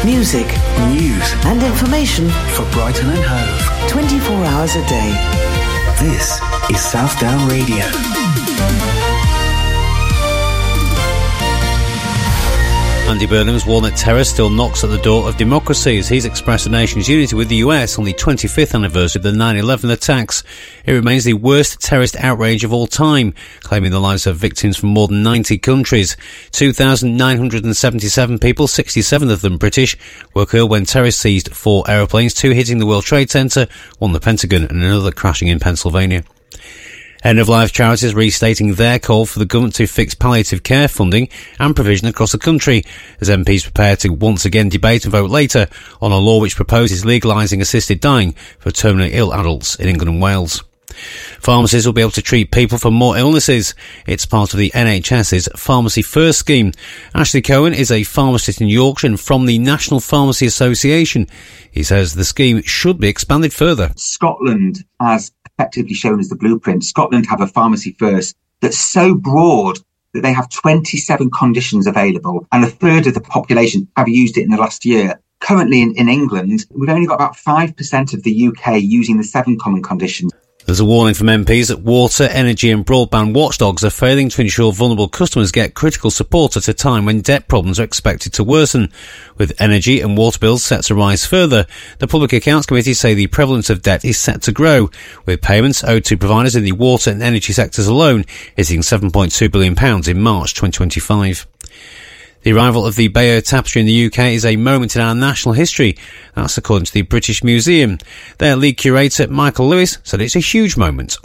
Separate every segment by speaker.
Speaker 1: Music,
Speaker 2: news
Speaker 1: and information
Speaker 2: for Brighton and Hove.
Speaker 1: 24 hours a day.
Speaker 2: This is Southdown Radio.
Speaker 3: Andy Burnham's warned that terror still knocks at the door of democracy as he's expressed the nation's unity with the US on the 25th anniversary of the 9/11 attacks. It remains the worst terrorist outrage of all time, claiming the lives of victims from more than 90 countries. 2,977 people, 67 of them British, were killed when terrorists seized 4 aeroplanes, 2 hitting the World Trade Center, 1 the Pentagon and another crashing in Pennsylvania. End-of-life charities restating their call for the government to fix palliative care funding and provision across the country, as MPs prepare to once again debate and vote later on a law which proposes legalising assisted dying for terminally ill adults in England and Wales. Pharmacies will be able to treat people for more illnesses. It's part of the NHS's Pharmacy First scheme. Ashley Cohen is a pharmacist in Yorkshire and from the National Pharmacy Association. He says the scheme should be expanded further.
Speaker 4: Scotland has effectively shown as the blueprint. Scotland have a Pharmacy First that's so broad that they have 27 conditions available and a third of the population have used it in the last year. Currently in England, we've only got about 5% of the UK using the 7 common conditions.
Speaker 3: There's a warning from MPs that water, energy and broadband watchdogs are failing to ensure vulnerable customers get critical support at a time when debt problems are expected to worsen. With energy and water bills set to rise further, the Public Accounts Committee say the prevalence of debt is set to grow, with payments owed to providers in the water and energy sectors alone hitting £7.2 billion in March 2025. The arrival of the Bayeux Tapestry in the UK is a moment in our national history. That's according to the British Museum. Their lead curator, Michael Lewis, said it's a huge moment.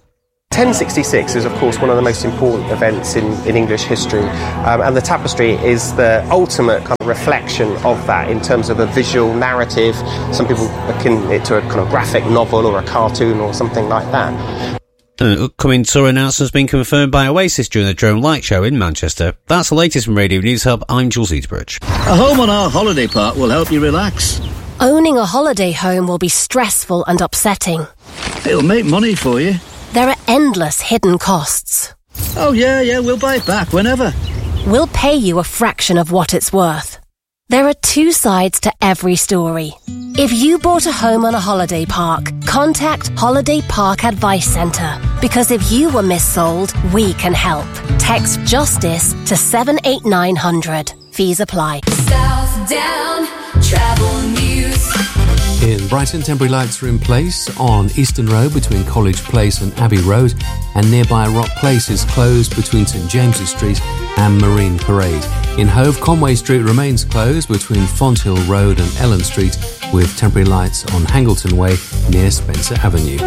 Speaker 5: 1066 is, of course, one of the most important events in English history, and the tapestry is the ultimate kind of reflection of that in terms of a visual narrative. Some people akin it to a kind of graphic novel or a cartoon or something like that.
Speaker 3: An upcoming tour announcement has been confirmed by Oasis during the Drone Light Show in Manchester. That's the latest from Radio News Hub. I'm Jules Eatbridge.
Speaker 6: A home on our holiday park will help you relax.
Speaker 7: Owning a holiday home will be stressful and upsetting.
Speaker 6: It'll make money for you.
Speaker 7: There are endless hidden costs.
Speaker 6: Oh, yeah, we'll buy it back whenever.
Speaker 7: We'll pay you a fraction of what it's worth. There are 2 sides to every story. If you bought a home on a holiday park, contact Holiday Park Advice Centre. Because if you were missold, we can help. Text JUSTICE to 78900. Fees apply.
Speaker 8: Southdown Travel News.
Speaker 9: In Brighton, temporary lights are in place on Eastern Road between College Place and Abbey Road, and nearby Rock Place is closed between St James's Street and Marine Parade. In Hove, Conway Street remains closed between Fonthill Road and Ellen Street, with temporary lights on Hangleton Way near Spencer Avenue.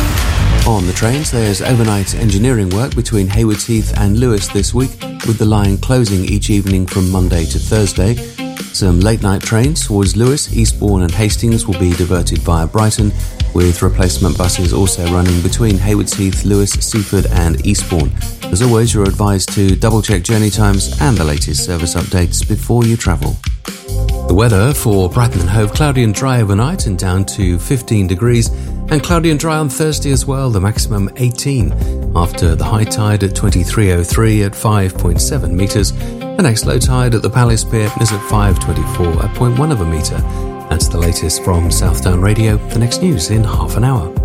Speaker 9: On the trains, there's overnight engineering work between Haywards Heath and Lewes this week, with the line closing each evening from Monday to Thursday. Some late-night trains towards Lewes, Eastbourne and Hastings will be diverted via Brighton, with replacement buses also running between Haywards Heath, Lewes, Seaford and Eastbourne. As always, you're advised to double-check journey times and the latest service updates before you travel. The weather for Brighton and Hove: cloudy and dry overnight and down to 15 degrees, and cloudy and dry on Thursday as well, the maximum 18, after the high tide at 23:03 at 5.7 metres. The next low tide at the Palace Pier is at 5:24 at 0.1 of a metre. That's the latest from Southdown Radio. The next news in half an hour.